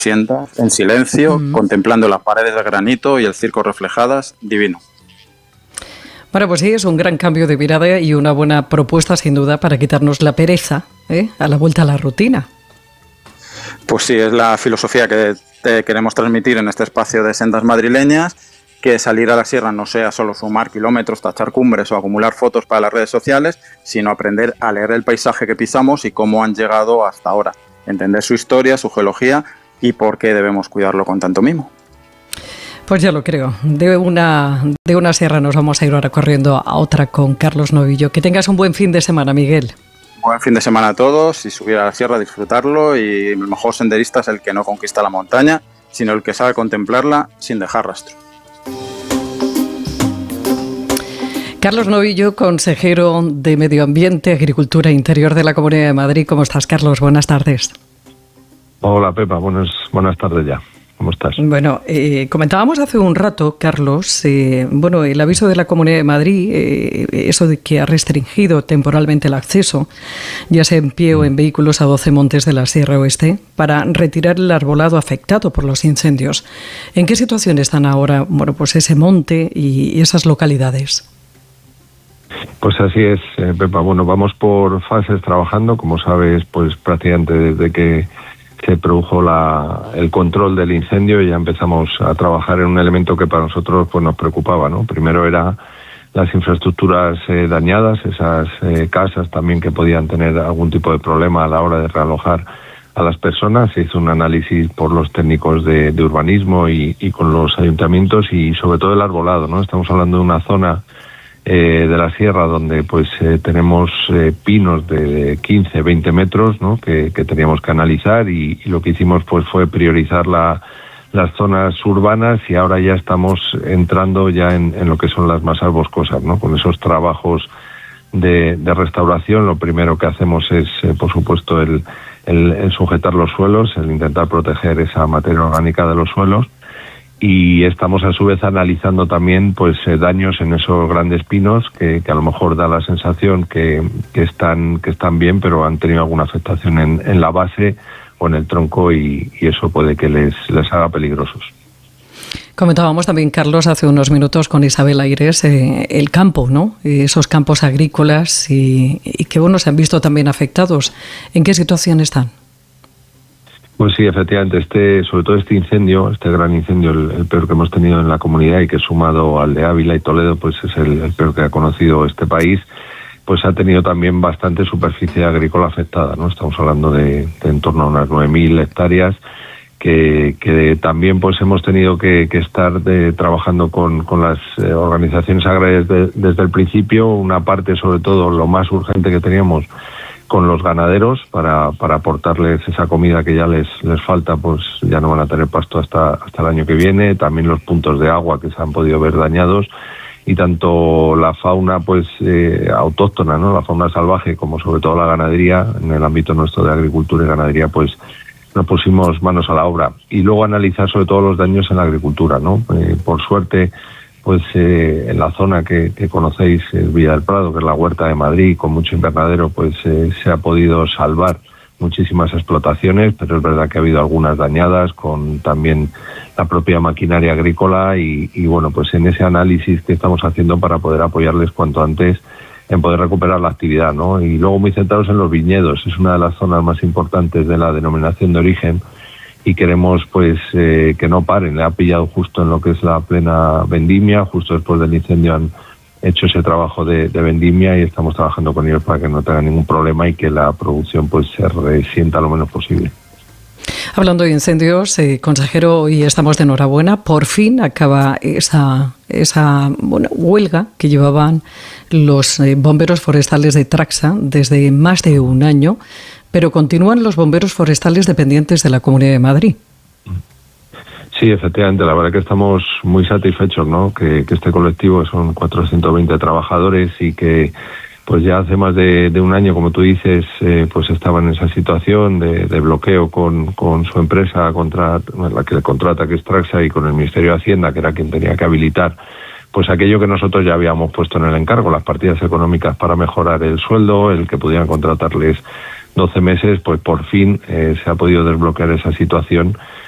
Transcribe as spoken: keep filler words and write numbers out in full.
sientas en silencio, mm. contemplando las paredes de granito y el circo reflejadas, divino. Bueno, pues sí, es un gran cambio de mirada y una buena propuesta, sin duda, para quitarnos la pereza, ¿eh? a la vuelta a la rutina. Pues sí, es la filosofía que te queremos transmitir en este espacio de Sendas Madrileñas, que salir a la sierra no sea solo sumar kilómetros, tachar cumbres o acumular fotos para las redes sociales, sino aprender a leer el paisaje que pisamos y cómo han llegado hasta ahora, entender su historia, su geología y por qué debemos cuidarlo con tanto mimo. Pues ya lo creo. De una, de una sierra nos vamos a ir ahora corriendo a otra con Carlos Novillo. Que tengas un buen fin de semana, Miguel. Buen fin de semana a todos y subir a la sierra, disfrutarlo, y el mejor senderista es el que no conquista la montaña, sino el que sabe contemplarla sin dejar rastro. Carlos Novillo, consejero de Medio Ambiente, Agricultura e Interior de la Comunidad de Madrid. ¿Cómo estás, Carlos? Buenas tardes. Hola, Pepa. Buenas, buenas tardes ya. ¿Cómo estás? Bueno, eh, comentábamos hace un rato, Carlos, eh, bueno, el aviso de la Comunidad de Madrid, eh, eso de que ha restringido temporalmente el acceso, ya sea en pie o en vehículos, a doce montes de la Sierra Oeste, para retirar el arbolado afectado por los incendios. ¿En qué situación están ahora, bueno, pues ese monte y esas localidades? Pues así es, eh, Pepa. Bueno, vamos por fases trabajando, como sabes, pues prácticamente desde que se produjo la, el control del incendio y ya empezamos a trabajar en un elemento que para nosotros pues nos preocupaba, ¿no? Primero era las infraestructuras eh, dañadas, esas eh, casas también que podían tener algún tipo de problema a la hora de realojar a las personas. Se hizo un análisis por los técnicos de, de urbanismo y, y con los ayuntamientos y sobre todo el arbolado, ¿no? Estamos hablando de una zona Eh, de la sierra donde pues eh, tenemos eh, pinos de quince, veinte metros, ¿no? que, que teníamos que analizar y, y lo que hicimos pues fue priorizar la, las zonas urbanas y ahora ya estamos entrando ya en, en lo que son las masas boscosas, ¿no? Con esos trabajos de, de restauración. Lo primero que hacemos es eh, por supuesto el, el, el sujetar los suelos, el intentar proteger esa materia orgánica de los suelos. Y estamos a su vez analizando también pues eh, daños en esos grandes pinos que, que a lo mejor da la sensación que, que están que están bien, pero han tenido alguna afectación en, en la base o en el tronco y, y eso puede que les, les haga peligrosos. Comentábamos también, Carlos, hace unos minutos con Isabel Aires, eh, el campo, ¿no? Esos campos agrícolas y, y que bueno, se han visto también afectados. ¿En qué situación están? Pues sí, efectivamente, este, sobre todo este incendio, este gran incendio, el, el peor que hemos tenido en la comunidad y que sumado al de Ávila y Toledo, pues es el, el peor que ha conocido este país, pues ha tenido también bastante superficie agrícola afectada, ¿no? Estamos hablando de, de en torno a unas nueve mil hectáreas que, que también pues hemos tenido que, que estar de, trabajando con, con las eh, organizaciones agrarias de, desde el principio, una parte sobre todo lo más urgente que teníamos con los ganaderos para, para aportarles esa comida que ya les, les falta, pues ya no van a tener pasto hasta, hasta el año que viene, también los puntos de agua que se han podido ver dañados y tanto la fauna pues eh, autóctona, ¿no? La fauna salvaje como sobre todo la ganadería, en el ámbito nuestro de agricultura y ganadería, pues nos pusimos manos a la obra y luego analizar sobre todo los daños en la agricultura, ¿no? Eh, por suerte pues eh, en la zona que, que conocéis, el Villa del Prado, que es la huerta de Madrid, con mucho invernadero, pues eh, se ha podido salvar muchísimas explotaciones, pero es verdad que ha habido algunas dañadas con también la propia maquinaria agrícola y, y bueno, pues en ese análisis que estamos haciendo para poder apoyarles cuanto antes en poder recuperar la actividad, ¿no? Y luego muy centrados en los viñedos, es una de las zonas más importantes de la denominación de origen y queremos pues eh, que no paren. Le ha pillado justo en lo que es la plena vendimia, justo después del incendio han hecho ese trabajo de, de vendimia y estamos trabajando con ellos para que no tengan ningún problema y que la producción pues se resienta lo menos posible. Hablando de incendios, eh, consejero, hoy estamos de enhorabuena, por fin acaba esa, esa bueno, huelga que llevaban los eh, bomberos forestales de Traxa desde más de un año, pero continúan los bomberos forestales dependientes de la Comunidad de Madrid. Sí, efectivamente, la verdad que estamos muy satisfechos, ¿no? Que, que este colectivo son cuatrocientos veinte trabajadores y que pues ya hace más de, de un año, como tú dices, eh, pues estaban en esa situación de, de bloqueo con, con su empresa, contra la que le contrata, que es Traxa, y con el Ministerio de Hacienda, que era quien tenía que habilitar pues aquello que nosotros ya habíamos puesto en el encargo, las partidas económicas para mejorar el sueldo, el que pudieran contratarles doce meses, pues por fin eh, se ha podido desbloquear esa situación